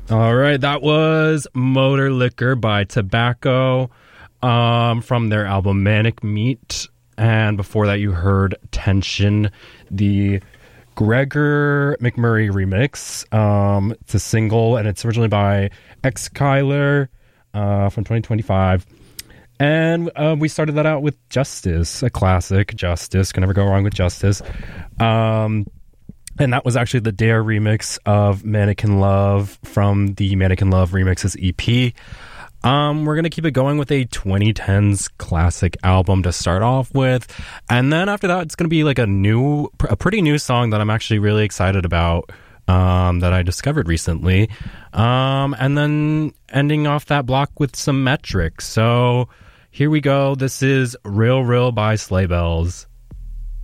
All right, that was Motor Liquor by Tobacco from their album Manic Meat. And before that, you heard Tension, the Gregor McMurray remix. It's a single, and it's originally by X-Kyler from 2025. And we started that out with Justice, a classic. Justice, can never go wrong with Justice. And that was actually the Dare remix of Mannequin Love from the Mannequin Love Remixes EP. We're going to keep it going with a 2010s classic album to start off with. And then after that, it's going to be like a pretty new song that I'm actually really excited about, that I discovered recently. And then ending off that block with some Metric. So here we go. This is Real Real by Sleigh Bells.